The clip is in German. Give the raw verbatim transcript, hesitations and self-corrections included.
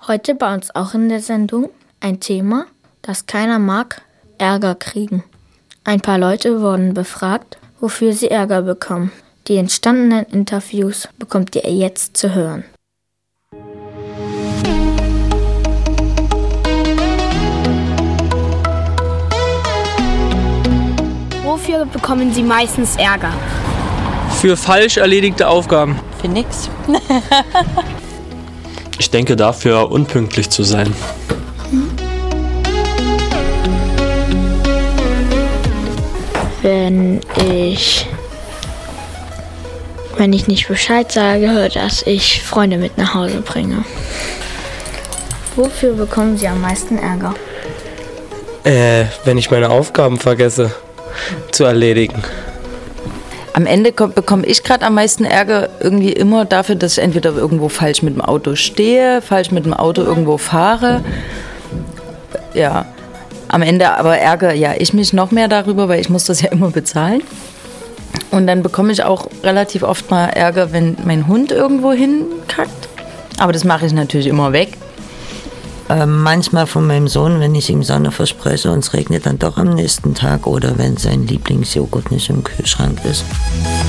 Heute bei uns auch in der Sendung ein Thema, das keiner mag: Ärger kriegen. Ein paar Leute wurden befragt, wofür sie Ärger bekommen. Die entstandenen Interviews bekommt ihr jetzt zu hören. Wofür bekommen Sie meistens Ärger? Für falsch erledigte Aufgaben. Für nix. Ich denke dafür, unpünktlich zu sein. Wenn ich, wenn ich nicht Bescheid sage, dass ich Freunde mit nach Hause bringe. Wofür bekommen Sie am meisten Ärger? Äh, wenn ich meine Aufgaben vergesse zu erledigen. Am Ende bekomme ich gerade am meisten Ärger irgendwie immer dafür, dass ich entweder irgendwo falsch mit dem Auto stehe, falsch mit dem Auto irgendwo fahre. Ja, am Ende aber ärgere ja ich mich noch mehr darüber, weil ich muss das ja immer bezahlen. Und dann bekomme ich auch relativ oft mal Ärger, wenn mein Hund irgendwo hinkackt. Aber das mache ich natürlich immer weg. Ähm, manchmal von meinem Sohn, wenn ich ihm Sonne verspreche und es regnet dann doch am nächsten Tag, oder wenn sein Lieblingsjoghurt nicht im Kühlschrank ist.